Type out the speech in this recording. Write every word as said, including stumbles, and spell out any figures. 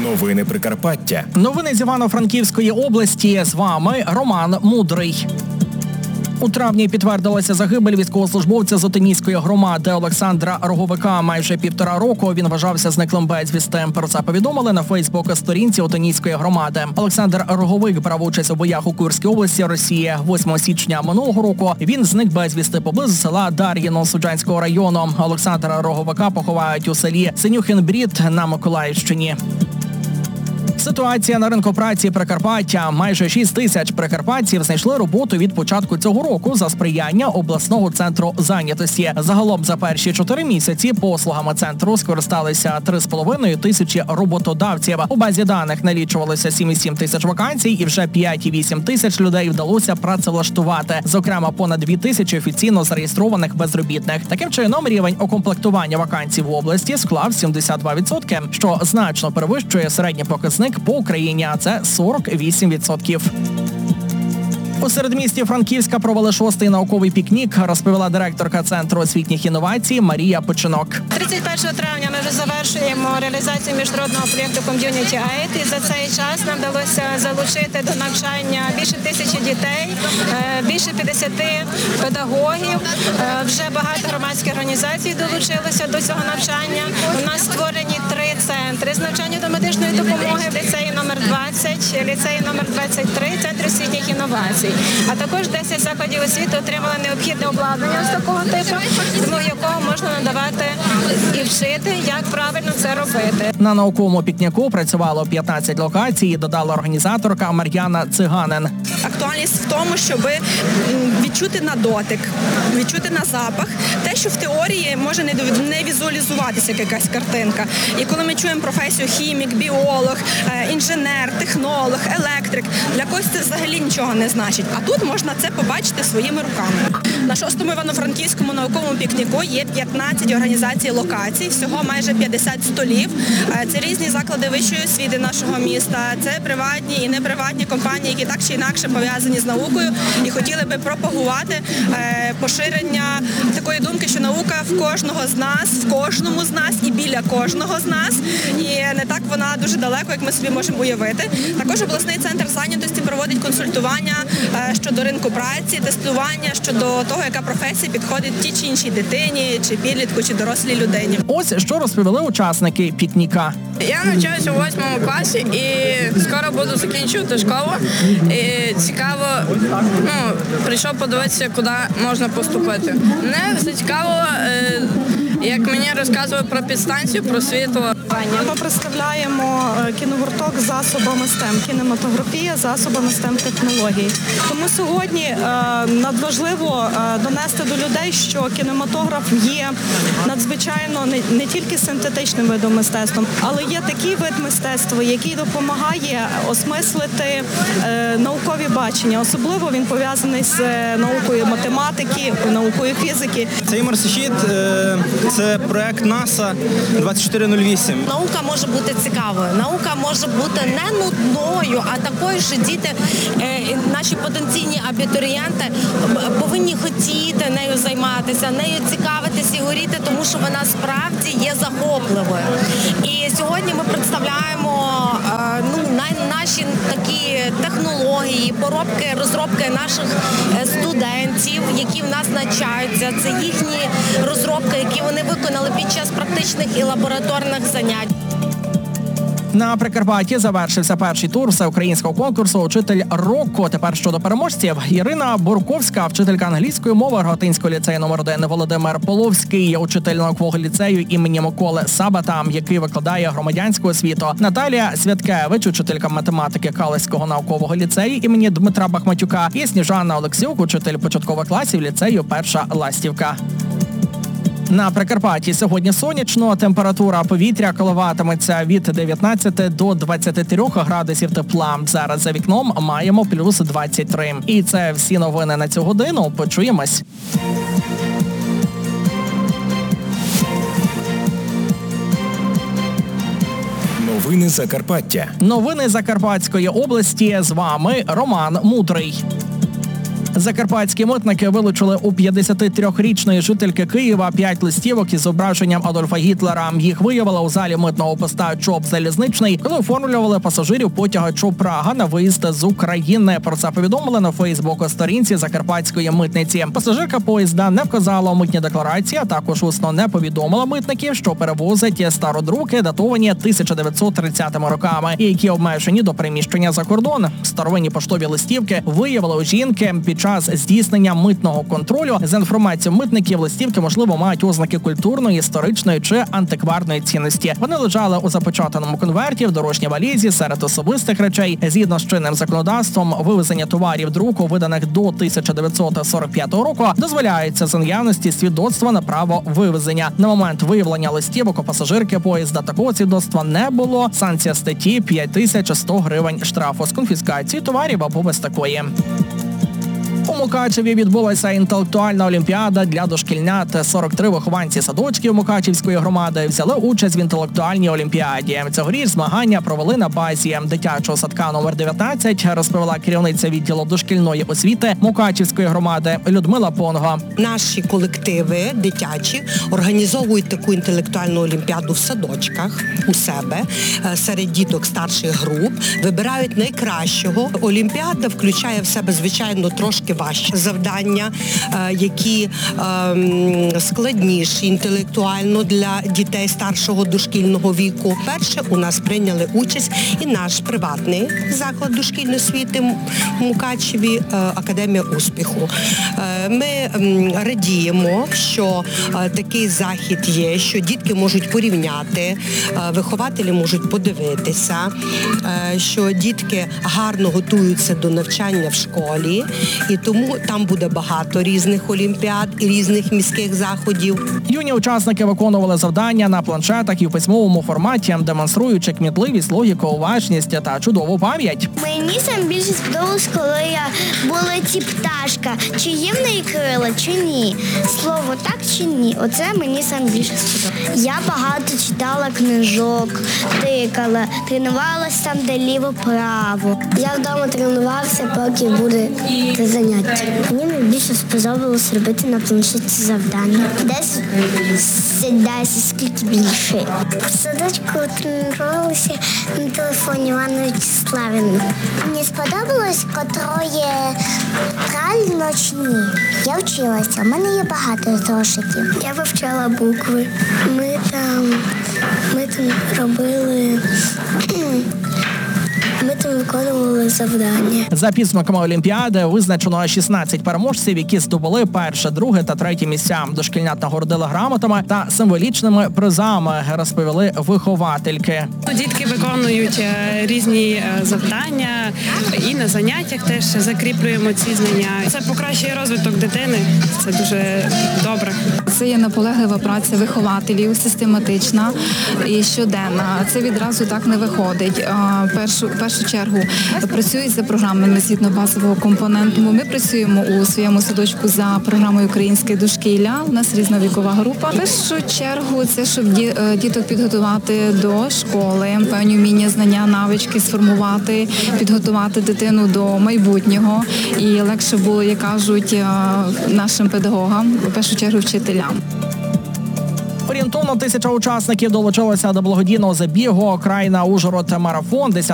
Новини Прикарпаття. Новини з Івано-Франківської області. З вами Роман Мудрий. У травні підтвердилася загибель військовослужбовця з Отинійської громади Олександра Роговика. Майже півтора року він вважався зниклим безвісти. Про це повідомили на Фейсбук-сторінці Отинійської громади. Олександр Роговик брав участь у боях у Курській області Росії. восьмого січня минулого року він зник безвісти поблизу села Дар'їно Суджанського району. Олександра Роговика поховають у селі Синюхин-Брід на Миколаївщині. Ситуація на ринку праці Прикарпаття. Майже шість тисяч прикарпатців знайшли роботу від початку цього року за сприяння обласного центру зайнятості. Загалом за перші чотири місяці послугами центру скористалися три з половиною тисячі роботодавців. У базі даних налічувалося сім і сім тисяч вакансій і вже п'ять і вісім тисяч людей вдалося працевлаштувати. Зокрема, понад дві тисячі офіційно зареєстрованих безробітних. Таким чином, рівень укомплектування вакансій в області склав сімдесят два відсотки, що значно перевищує середній показник по Україні, а це сорок вісім відсотків. У середмісті Франківська провели шостий науковий пікнік, розповіла директорка Центру освітніх інновацій Марія Починок. тридцять першого травня ми вже завершуємо реалізацію міжнародного проєкту Community Aid, і за цей час нам вдалося залучити до навчання більше тисячі дітей, більше п'ятдесят педагогів. Вже багато громадських організацій долучилося до цього навчання. У нас створені три центри з навчання до медичної допомоги в ліцеї номер двадцять, ліцеї номер двадцять три, Центр освітніх інновацій. А також десять закладів освіти отримали необхідне обладнання з такого типу, тому якого можна надавати і вчити, як правильно це робити. На науковому пікніку працювало п'ятнадцять локацій, додала організаторка Мар'яна Циганин. Актуальність в тому, щоб відчути на дотик, відчути на запах, те, що в теорії може не візуалізуватися як якась картинка. І коли ми чуємо професію хімік, біолог, інженер, технолог, електрик, для когось це взагалі нічого не значить. А тут можна це побачити своїми руками. На шостому Івано-Франківському науковому пікніку є п'ятнадцять організацій локацій, всього майже п'ятдесят столів. Це різні заклади вищої освіти нашого міста, це приватні і неприватні компанії, які так чи інакше пов'язані з наукою і хотіли би пропагувати поширення такої думки, що наука в кожного з нас, в кожному з нас і біля кожного з нас. І не так вона дуже далеко, як ми собі можемо уявити. Також обласний центр зайнятості проводить консультування щодо ринку праці, тестування щодо того, яка професія підходить тій чи іншій дитині, чи підлітку, чи дорослій людині. Ось що розповіли учасники пікніка. Я навчаюся у восьмому класі і скоро буду закінчувати школу. І цікаво, ну, прийшов подивитися, куди можна поступити. Мене зацікавило, як мені розказували про підстанцію, про світло. Ми представляємо кіногурток з засобами стем, кінематографія, засобами стем-технологій. Тому сьогодні надважливо донести до людей, що кінематограф є надзвичайно не, не тільки синтетичним видом мистецтва, але є такий вид мистецтва, який допомагає осмислити е, наукові бачення. Особливо він пов'язаний з наукою математики, наукою фізики. Цей марсошіт е, – це проект НАСА двадцять чотири нуль вісім. Наука може бути цікавою, наука може бути не нудною, а такою, що діти, е, наші потенційні абітурієнти повинні хотіти нею займатися, нею цікавитися і горіти, тому що вона справді є захопливою. І сьогодні ми представляємо е, ну, на, наші такі технології, поробки, розробки наших студентів, які в нас навчаються. Це їхні розробки, які вони виконали під час практичних і лабораторних занять. На Прикарпатті завершився перший тур всеукраїнського конкурсу «Учитель року». Тепер щодо переможців. Ірина Бурковська, вчителька англійської мови Рогатинського ліцею номер один, Володимир Половський, учитель наукового ліцею імені Миколи Сабата, який викладає громадянську освіту. Наталія Святкевич, учителька математики Калицького наукового ліцею імені Дмитра Бахматюка, і Сніжана Олексюк, учитель початкових класів ліцею Перша Ластівка. На Прикарпатті сьогодні сонячно, температура повітря коливатиметься від дев'ятнадцяти до двадцяти трьох градусів тепла. Зараз за вікном маємо плюс двадцять три. І це всі новини на цю годину. Почуємось. Новини Закарпаття. Новини Закарпатської області. З вами Роман Мудрий. Закарпатські митники вилучили у п'ятдесятитрирічної жительки Києва п'ять листівок із зображенням Адольфа Гітлера. Їх виявили у залі митного поста ЧОП «Залізничний», коли оформлювали пасажирів потяга ЧОП-Прага на виїзд з України. Про це повідомили на Фейсбук-сторінці Закарпатської митниці. Пасажирка поїзда не вказала у митній декларації, а також усно не повідомила митників, що перевозить стародруки, датовані тисяча дев'ятсот тридцятими роками, і які обмежені до приміщення за кордон. Старовинні поштові листівки виявили у жінки під час здійснення митного контролю. За інформацією митників, листівки, можливо, мають ознаки культурної, історичної чи антикварної цінності. Вони лежали у запечатаному конверті в дорожній валізі серед особистих речей. Згідно з чинним законодавством, вивезення товарів друку, виданих до тисяча дев'ятсот сорок п'ятого року, дозволяється за наявності свідоцтва на право вивезення. На момент виявлення листівок у пасажирки поїзда такого свідоцтва не було. Санкція статті – п'ять тисяч сто гривень штрафу з конфіскації товарів або без такої. У Мукачеві відбулася інтелектуальна олімпіада для дошкільнят. сорок три вихованці садочків Мукачівської громади взяли участь в інтелектуальній олімпіаді. Цьогоріч змагання провели на базі дитячого садка номер дев'ятнадцять, розповіла керівниця відділу дошкільної освіти Мукачівської громади Людмила Понго. Наші колективи дитячі організовують таку інтелектуальну олімпіаду в садочках у себе серед діток старших груп, вибирають найкращого. Олімпіада включає в себе, звичайно, трошки важчі завдання, які складніші інтелектуально для дітей старшого дошкільного віку. Перше, у нас прийняли участь і наш приватний заклад дошкільної освіти в Мукачеві «Академія успіху». Ми радіємо, що такий захід є, що дітки можуть порівняти, вихователі можуть подивитися, що дітки гарно готуються до навчання в школі, і тому там буде багато різних олімпіад і різних міських заходів. Юні учасники виконували завдання на планшетах і в письмовому форматі, демонструючи кмітливість, логіку, уважність та чудову пам'ять. Мені сам більше сподобалось, коли я була ці пташка. Чи є в неї крила, чи ні. Слово так чи ні. Оце мені сам більше сподобалось. Я багато читала книжок, тикала, тренувалася там, де ліво-право. Я вдома тренувався, поки буде це заняття. Мені найбільше сподобалось робити на планшеті завдання. Десь десь скільки більше. В садочку тренувалася на телефоні Івана Вячеславівна. Мені сподобалось, котрої правильно чи ні. Я вчилася, у мене є багато зошитів. Я вивчала букви. Ми там, ми там робили... Ми там виконували завдання. За підсумками олімпіади визначено шістнадцять переможців, які здобули перше, друге та третє місця. Дошкільнят нагородили грамотами та символічними призами, розповіли виховательки. Дітки виконують різні завдання і на заняттях теж закріплюємо ці знання. Це покращує розвиток дитини, це дуже добре. Це є наполеглива праця вихователів, систематична і щоденна. Це відразу так не виходить. Першу, в першу чергу працюють за програмами згідно базового компоненту. Ми працюємо у своєму садочку за програмою «Українське дошкілля». У нас різна вікова група. В першу чергу це, щоб діток підготувати до школи, певні вміння, знання, навички сформувати, підготувати дитину до майбутнього. І легше було, як кажуть, нашим педагогам, в першу чергу вчителям. Орієнтовно тисяча учасників долучилося до благодійного забігу «Крайна Ужгород марафон».